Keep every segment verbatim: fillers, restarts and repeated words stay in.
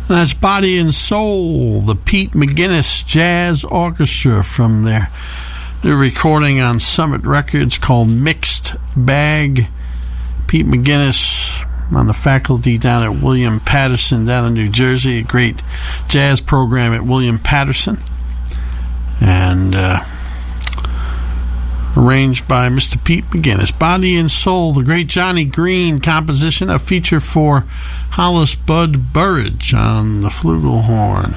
That's Body and Soul, the Pete McGuinness Jazz Orchestra from their new recording on Summit Records called Mixed Bag. Pete McGuinness on the faculty down at William Patterson down in New Jersey, a great jazz program at William Patterson. And uh, arranged by Mister Pete McGuinness. Body and Soul, the great Johnny Green composition, a feature for Hollis Bud Burridge on the flugelhorn.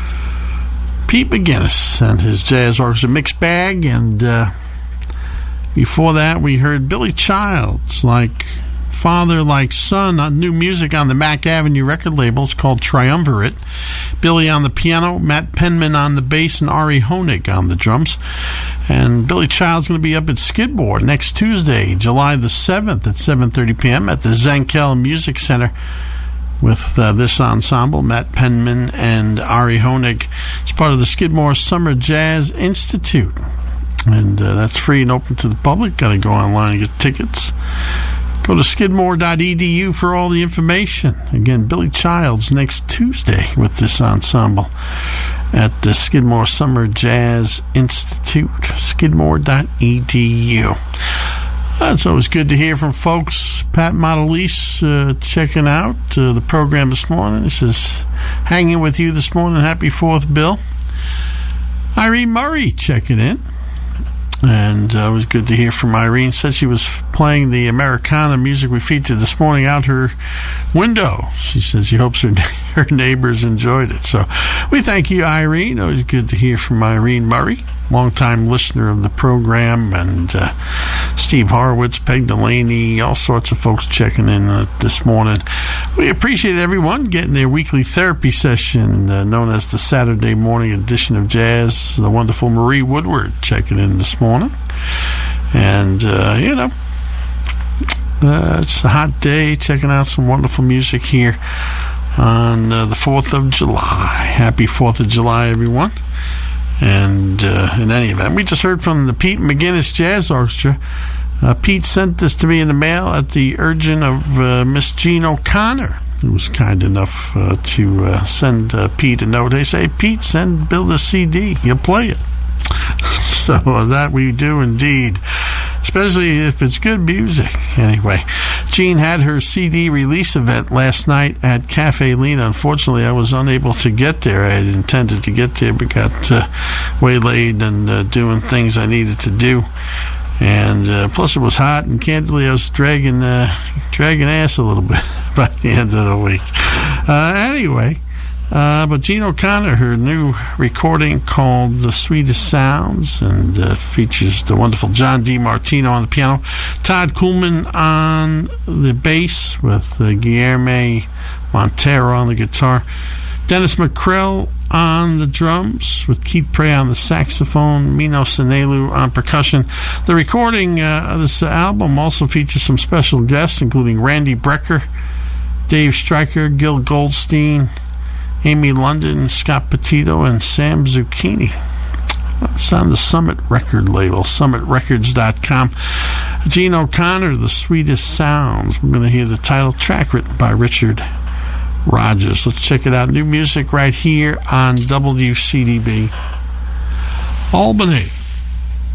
Pete McGuinness and his jazz orchestra Mixed Bag, and uh, before that we heard Billy Childs, Like Father, Like Son, on new music on the Mack Avenue record label. It's called Triumvirate. Billy on the piano, Matt Penman on the bass, and Ari Honig on the drums. And Billy Child's going to be up at Skidmore next Tuesday, July the seventh at seven thirty p.m. at the Zenkel Music Center with uh, this ensemble, Matt Penman and Ari Honig. It's part of the Skidmore Summer Jazz Institute. And uh, that's free and open to the public. Got to go online and get tickets. Go to skidmore dot e d u for all the information. Again, Billy Childs next Tuesday with this ensemble at the Skidmore Summer Jazz Institute, skidmore dot e d u. It's always good to hear from folks. Pat Modelise uh, checking out uh, the program this morning. This is hanging with you this morning. Happy fourth, Bill. Irene Murray checking in. And uh, it was good to hear from Irene. Said she was playing the Americana music we featured this morning out her window. She says she hopes her, her neighbors enjoyed it. So we thank you, Irene. Always good to hear from Irene Murray, longtime listener of the program, and uh, Steve Horowitz, Peg Delaney, all sorts of folks checking in uh, this morning. We appreciate everyone getting their weekly therapy session uh, known as the Saturday morning edition of Jazz. The wonderful Marie Woodward checking in this morning. And, uh, you know, uh, it's a hot day, checking out some wonderful music here on uh, the fourth of July. Happy fourth of July, everyone. And uh, in any event, we just heard from the Pete McGuinness Jazz Orchestra. Uh, Pete sent this to me in the mail at the urging of uh, Miss Jean O'Connor, who was kind enough uh, to uh, send uh, Pete a note. They say, Pete, send Bill the C D. He'll play it. So uh, that we do indeed, especially if it's good music. Anyway, Jean had her C D release event last night at Cafe Lena. Unfortunately, I was unable to get there. I had intended to get there, but got uh, waylaid and uh, doing things I needed to do. And uh, plus it was hot, and candidly I was dragging uh, dragging ass a little bit by the end of the week. Uh, anyway, uh, but Jean O'Connor, her new recording called The Sweetest Sounds, and uh, features the wonderful John DiMartino on the piano, Todd Kuhlman on the bass with uh, Guilherme Montero on the guitar, Dennis McCrell on the drums with Keith Prey on the saxophone, Mino Sanelu on percussion. The recording uh, of this album also features some special guests, including Randy Brecker, Dave Stryker, Gil Goldstein, Amy London, Scott Petito, and Sam Zucchini. It's on the Summit record label, summit records dot com. Jean O'Connor, The Sweetest Sounds. We're going to hear the title track written by Richard Rogers. Let's check it out. New music right here on W C D B Albany.